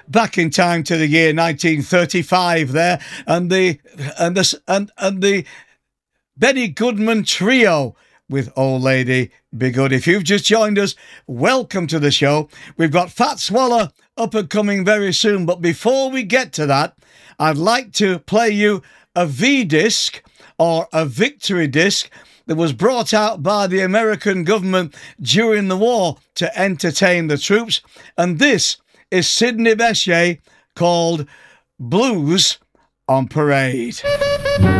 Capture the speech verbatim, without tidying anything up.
back in time to the year nineteen thirty-five there, and the and the and and the Benny Goodman Trio with Old Lady Be Good. If you've just joined us, welcome to the show. We've got Fat Swallow up and coming very soon, but before we get to that, I'd like to play you a V-disc or a victory disc that was brought out by the American government during the war to entertain the troops. And this is Sidney Bechet, called Blues on Parade.